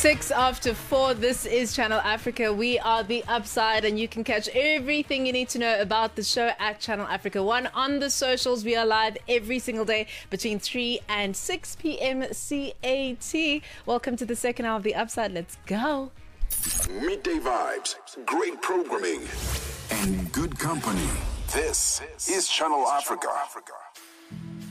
4. This is Channel Africa. We are The Upside, and you can catch everything you need to know about the show at Channel Africa 1 on the socials. We are live every single day between 3 and 6 p.m. CAT. Welcome to the second hour of The Upside. Let's go. Midday vibes, great programming, and good company. This is Channel Africa.